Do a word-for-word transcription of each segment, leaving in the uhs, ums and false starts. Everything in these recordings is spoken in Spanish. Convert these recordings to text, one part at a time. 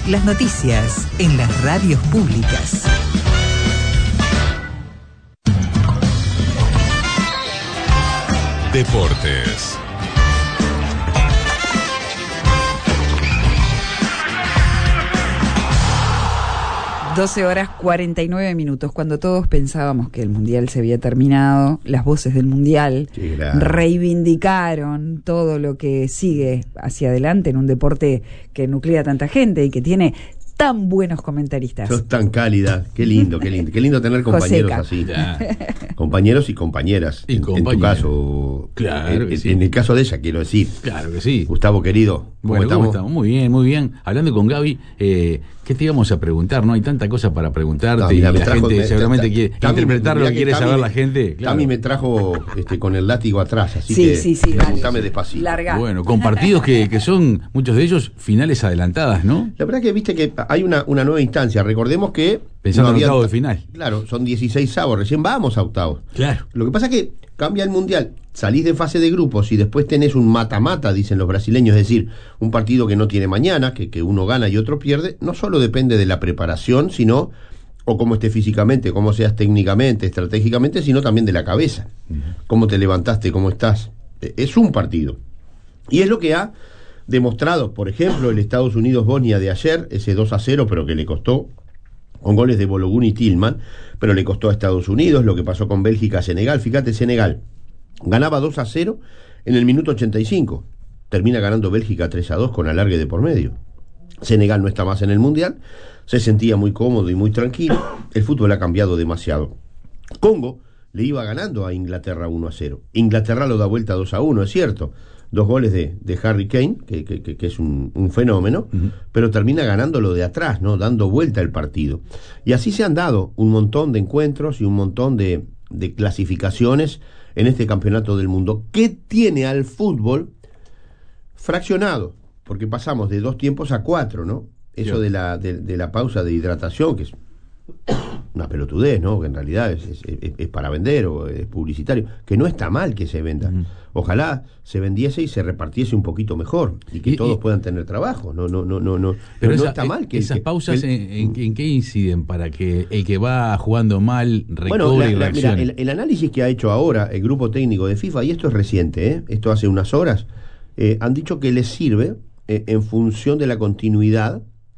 las noticias en las radios públicas. Deportes. doce horas cuarenta y nueve minutos, cuando todos pensábamos que el Mundial se había terminado, las voces del Mundial reivindicaron todo lo que sigue hacia adelante en un deporte que nuclea tanta gente y que tiene tan buenos comentaristas. Sos tan cálida, qué lindo, qué lindo, qué lindo tener compañeros Joseca. así. Compañeros y compañeras. Y en, en tu caso, claro en, que sí. en el caso de ella, quiero decir. Claro que sí. Gustavo, querido, ¿cómo Bueno, estamos? ¿cómo estamos? Muy bien, muy bien. Hablando con Gaby, eh, ¿qué te íbamos a preguntar? No hay tanta cosa para preguntarte, No, mira, y me la trajo- gente me- seguramente ta- quiere Tami, interpretar lo mirá que quiere Tami saber me- la gente. Claro. Tami me trajo este, con el látigo atrás, así Sí, que sí, sí, preguntame dale. despacito. Larga. Bueno, con partidos que, que son, muchos de ellos, finales adelantadas, ¿no? La verdad que viste que hay una, una nueva instancia. Recordemos que Pensando en había- octavos de final. Claro, son dieciséis avos, recién vamos a octavos. Claro. Lo que pasa es que cambia el Mundial, salís de fase de grupos y después tenés un mata-mata, dicen los brasileños, es decir, un partido que no tiene mañana, que, que uno gana y otro pierde, no solo depende de la preparación, sino, o cómo estés físicamente, cómo seas técnicamente, estratégicamente, sino también de la cabeza, uh-huh. Cómo te levantaste, cómo estás. Es un partido. Y es lo que ha demostrado, por ejemplo, el Estados Unidos-Bosnia de ayer, ese dos a cero, pero que le costó, con goles de Bologun y Tillman, pero le costó a Estados Unidos. Lo que pasó con Bélgica-Senegal, fíjate, Senegal ganaba dos a cero en el minuto ochenta y cinco, termina ganando Bélgica tres a dos con alargue de por medio. Senegal no está más en el Mundial, se sentía muy cómodo y muy tranquilo, el fútbol ha cambiado demasiado. Congo le iba ganando a Inglaterra uno a cero, Inglaterra lo da vuelta dos a uno, es cierto, dos goles de, de Harry Kane, que, que, que es un, un fenómeno, uh-huh. Pero termina ganándolo de atrás, ¿no? Dando vuelta el partido. Y así se han dado un montón de encuentros y un montón de, de clasificaciones en este campeonato del mundo, que tiene al fútbol fraccionado, porque pasamos de dos tiempos a cuatro, ¿no? Eso de la, de, de la pausa de hidratación, que es una pelotudez, ¿no? Que en realidad es, es, es, es para vender o es publicitario, que no está mal que se venda. Uh-huh. Ojalá se vendiese y se repartiese un poquito mejor y que y, todos y, puedan tener trabajo. No, no, no, no, no. Pero, pero esa, no está mal que esas que, pausas que el, en, en qué inciden para que el que va jugando mal recobre bueno, la, y la, reaccione. Mira, el, el análisis que ha hecho ahora el grupo técnico de FIFA, y esto es reciente, ¿eh? Esto hace unas horas, eh, han dicho que les sirve eh, en función de la continuidad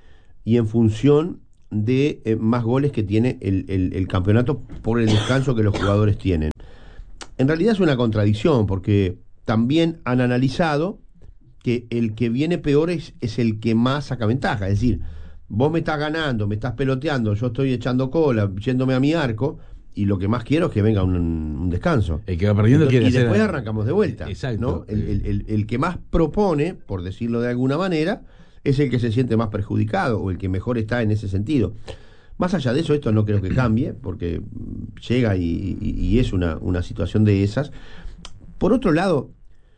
y en función de eh, más goles que tiene el, el, el campeonato por el descanso que los jugadores tienen. En realidad es una contradicción, porque también han analizado que el que viene peor es, es el que más saca ventaja. Es decir, vos me estás ganando, me estás peloteando, yo estoy echando cola, yéndome a mi arco, y lo que más quiero es que venga un, un descanso. El que va perdiendo Entonces, quiere y después hacer... arrancamos de vuelta. Exacto. ¿No? El, el, el, el que más propone, por decirlo de alguna manera, es el que se siente más perjudicado o el que mejor está en ese sentido. Más allá de eso, esto no creo que cambie, porque llega y, y, y es una, una situación de esas. Por otro lado,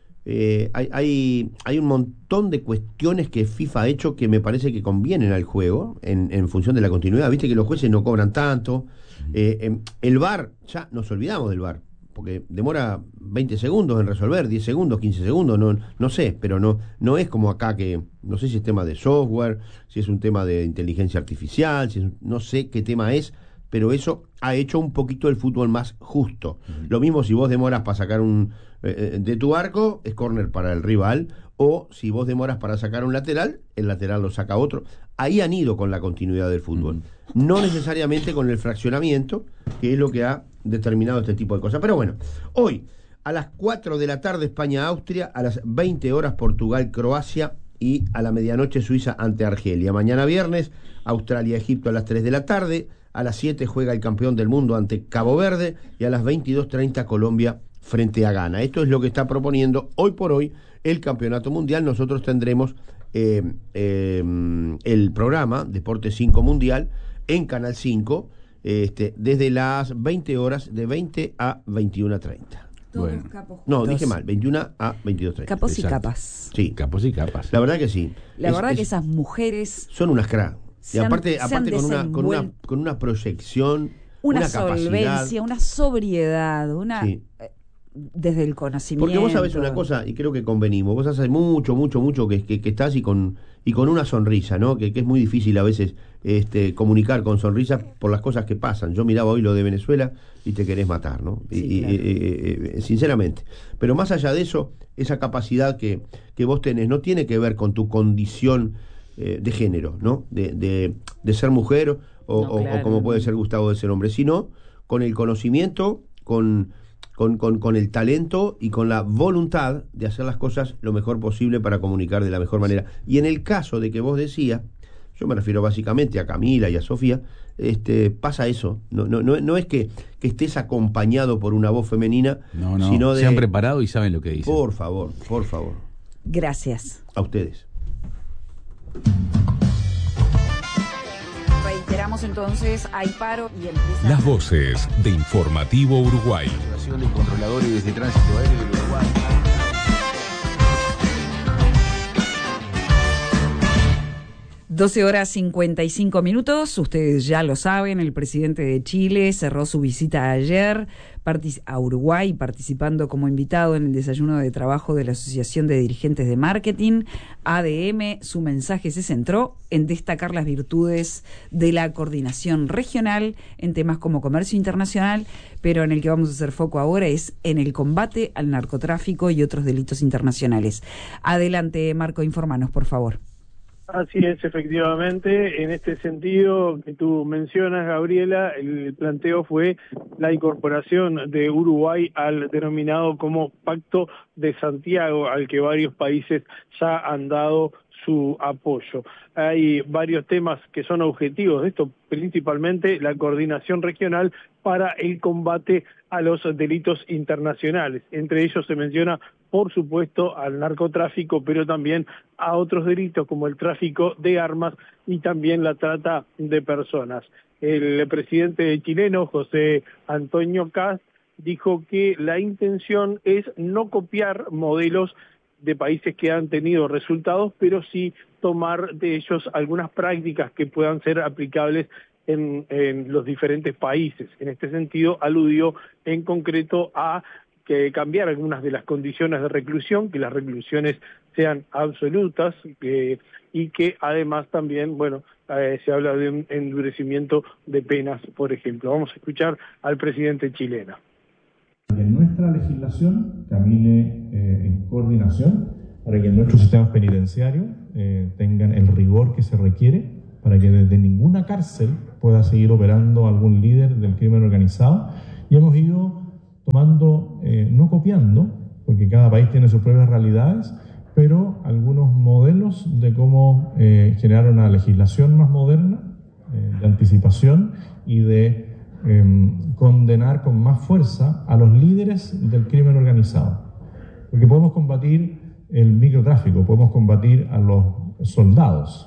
eh, hay, hay, hay un montón de cuestiones que FIFA ha hecho que me parece que convienen al juego en, en función de la continuidad. Viste que los jueces no cobran tanto. Eh, eh, el V A R, ya nos olvidamos del V A R, porque demora veinte segundos en resolver, diez segundos, quince segundos, no, no sé, pero no, no es como acá que, no sé si es tema de software, si es un tema de inteligencia artificial, si es un, no sé qué tema es, pero eso ha hecho un poquito el fútbol más justo. Uh-huh. Lo mismo si vos demoras para sacar un eh, de tu arco, es córner para el rival, o si vos demoras para sacar un lateral, el lateral lo saca otro. Ahí han ido con la continuidad del fútbol. Uh-huh. No necesariamente con el fraccionamiento, que es lo que ha determinado este tipo de cosas. Pero bueno, hoy a las cuatro de la tarde España-Austria, a las veinte horas Portugal-Croacia y a la medianoche Suiza ante Argelia. Mañana viernes Australia-Egipto a las tres de la tarde, a las siete juega el campeón del mundo ante Cabo Verde y a las veintidós treinta Colombia frente a Ghana. Esto es lo que está proponiendo hoy por hoy el Campeonato Mundial. Nosotros tendremos eh, eh, el programa Deporte cinco Mundial en Canal cinco, este, desde las veinte horas, de veinte a veintiuno treinta. Bueno. Capos no, dije mal, veintiuno a veintidós treinta. Capos y Exacto. capas. Sí, capos y capas. La verdad que sí. La es, verdad es, que esas mujeres son unas cracks. Y han, aparte, aparte con, una, con, una, desenvuel... con una proyección, una, una solvencia, capacidad, una sobriedad, una sí. eh, desde el conocimiento. Porque vos sabés una cosa, y creo que convenimos, vos hace mucho, mucho, mucho que, que, que estás y con y con una sonrisa, ¿no? Que, que es muy difícil a veces este, comunicar con sonrisa por las cosas que pasan. Yo miraba hoy lo de Venezuela y te querés matar, ¿no? Sí, y, claro. y, eh, eh, sinceramente. Pero más allá de eso, esa capacidad que, que vos tenés no tiene que ver con tu condición eh, de género, ¿no? De, de, de ser mujer o, No, o, claro, o como puede no. ser Gustavo de ser hombre, sino con el conocimiento, con... Con, con, con el talento y con la voluntad de hacer las cosas lo mejor posible para comunicar de la mejor manera. Y en el caso de que vos decías, yo me refiero básicamente a Camila y a Sofía, este, pasa eso. No, no, no, no es que, que estés acompañado por una voz femenina, No, no, sino de... se han preparado y saben lo que dicen. Por favor, por favor. Gracias. A ustedes. Reiteramos entonces, hay paro y empieza... Las voces de Informativo Uruguay. Asociación de Controladores de Tránsito Aéreo del Uruguay. doce horas cincuenta y cinco minutos, ustedes ya lo saben, el presidente de Chile cerró su visita ayer a Uruguay participando como invitado en el desayuno de trabajo de la Asociación de Dirigentes de Marketing, A D M. Su mensaje se centró en destacar las virtudes de la coordinación regional en temas como comercio internacional, pero en el que vamos a hacer foco ahora es en el combate al narcotráfico y otros delitos internacionales. Adelante, Marco, informanos, por favor. Así es, efectivamente. En este sentido que tú mencionas, Gabriela, el planteo fue la incorporación de Uruguay al denominado como Pacto de Santiago, al que varios países ya han dado su apoyo. Hay varios temas que son objetivos de esto, principalmente la coordinación regional para el combate a los delitos internacionales. Entre ellos se menciona, por supuesto, al narcotráfico, pero también a otros delitos como el tráfico de armas y también la trata de personas. El presidente chileno, José Antonio Kast, dijo que la intención es no copiar modelos de países que han tenido resultados, pero sí tomar de ellos algunas prácticas que puedan ser aplicables en, en los diferentes países. En este sentido, aludió en concreto a que cambiar algunas de las condiciones de reclusión, que las reclusiones sean absolutas que, y que además también, bueno, eh, se habla de un endurecimiento de penas, por ejemplo. Vamos a escuchar al presidente chileno. Que nuestra legislación camine eh, en coordinación para que nuestros sistemas penitenciarios eh, tengan el rigor que se requiere para que desde ninguna cárcel pueda seguir operando algún líder del crimen organizado. Y hemos ido tomando, eh, no copiando, porque cada país tiene sus propias realidades, pero algunos modelos de cómo eh, generar una legislación más moderna, eh, de anticipación y de Eh, condenar con más fuerza a los líderes del crimen organizado. Porque podemos combatir el microtráfico, podemos combatir a los soldados,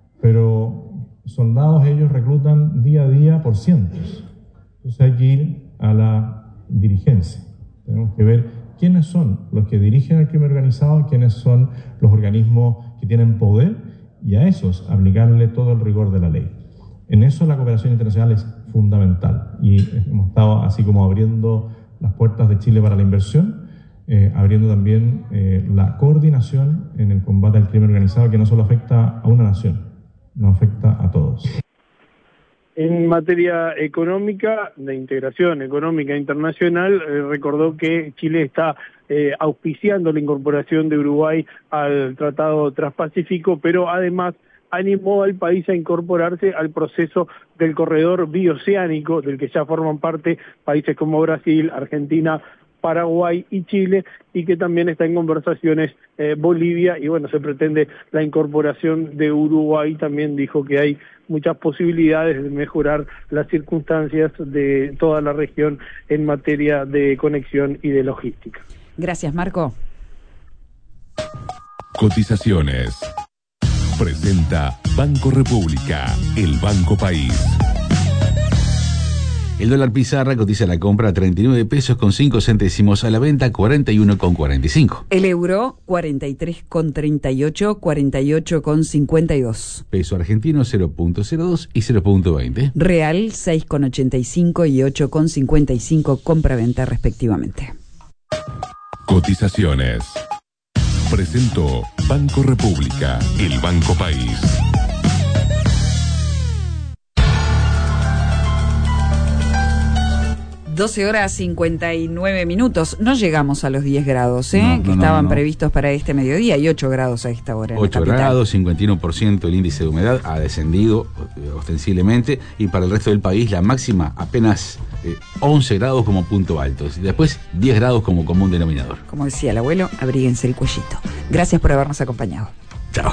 pero soldados ellos reclutan día a día por cientos. Entonces hay que ir a la dirigencia. Tenemos que ver quiénes son los que dirigen el crimen organizado, quiénes son los organismos que tienen poder, y a esos aplicarle todo el rigor de la ley. En eso la cooperación internacional es fundamental y hemos estado así como abriendo las puertas de Chile para la inversión, eh, abriendo también eh, la coordinación en el combate al crimen organizado, que no solo afecta a una nación, nos afecta a todos. En materia económica, de integración económica internacional, eh, recordó que Chile está eh, auspiciando la incorporación de Uruguay al Tratado Transpacífico, pero además animó al país a incorporarse al proceso del corredor bioceánico, del que ya forman parte países como Brasil, Argentina, Paraguay y Chile, y que también está en conversaciones eh, Bolivia, y bueno, se pretende la incorporación de Uruguay. También dijo que hay muchas posibilidades de mejorar las circunstancias de toda la región en materia de conexión y de logística. Gracias, Marco. Cotizaciones. Presenta Banco República, el Banco País. El dólar pizarra cotiza a la compra a treinta y nueve pesos con cinco céntimos, a la venta cuarenta y uno con cuarenta y cinco. El euro cuarenta y tres con treinta y ocho, cuarenta y ocho con cincuenta y dos. Peso argentino cero punto cero dos y cero punto veinte. Real seis con ochenta y cinco y ocho con cincuenta y cinco, compra-venta respectivamente. Cotizaciones. Presentó Banco República, el Banco País. doce horas cincuenta y nueve minutos. No llegamos a los diez grados, ¿eh? No, no, que no, estaban no. previstos para este mediodía, y ocho grados a esta hora en ocho la capital. grados, cincuenta y uno por ciento el índice de humedad, ha descendido eh, ostensiblemente, y para el resto del país la máxima apenas eh, once grados como punto alto, y después diez grados como común denominador. Como decía el abuelo, abríguense el cuellito. Gracias por habernos acompañado. Chao.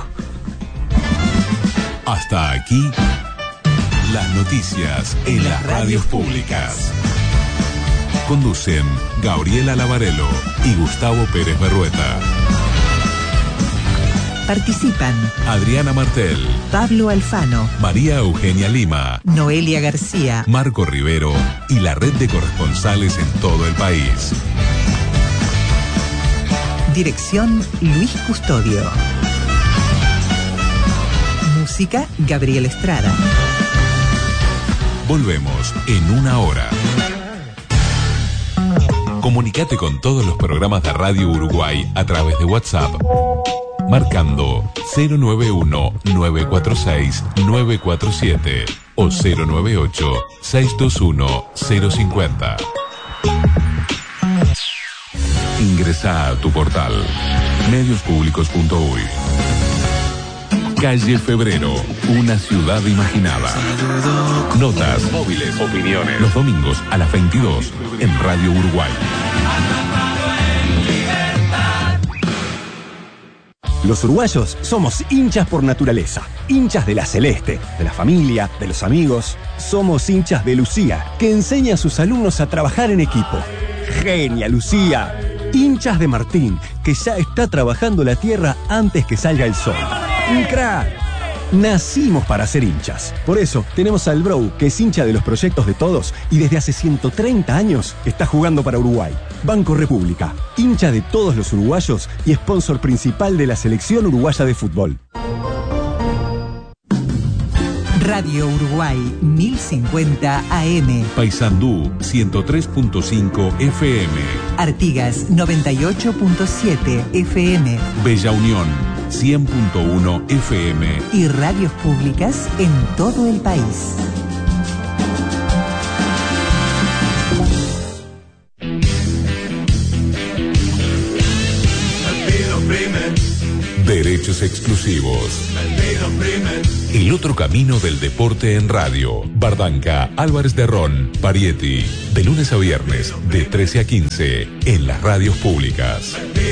Hasta aquí las noticias en las radios públicas. Conducen Gabriela Lavarello y Gustavo Pérez Berrueta. Participan Adriana Martel, Pablo Alfano, María Eugenia Lima, Noelia García, Marco Rivero y la red de corresponsales en todo el país. dirección Luis Custodio. Música Gabriel Estrada. Volvemos en una hora. Comunicate con todos los programas de Radio Uruguay a través de WhatsApp, marcando cero nueve uno, nueve cuatro seis, nueve cuatro siete o cero nueve ocho, seis dos uno, cero cinco cero. Ingresa a tu portal medios públicos punto uy. Calle Febrero, una ciudad imaginada. Notas, móviles, opiniones. Los domingos a las veintidós en Radio Uruguay. Los uruguayos somos hinchas por naturaleza, hinchas de la celeste, de la familia, de los amigos. Somos hinchas de Lucía, que enseña a sus alumnos a trabajar en equipo. ¡Genia, Lucía! Hinchas de Martín, que ya está trabajando la tierra antes que salga el sol. ¡Un crack! Nacimos para ser hinchas. Por eso tenemos al Bro, que es hincha de los proyectos de todos y desde hace ciento treinta años está jugando para Uruguay. Banco República, hincha de todos los uruguayos y sponsor principal de la selección uruguaya de fútbol. Radio Uruguay mil cincuenta A M. Paysandú ciento tres punto cinco F M. Artigas noventa y ocho punto siete F M. Bella Unión cien punto uno F M. Y radios públicas en todo el país. Derechos exclusivos. El otro camino del deporte en radio. Bardanca, Álvarez de Ron, Parietti. De lunes a viernes, de trece a quince, en las radios públicas.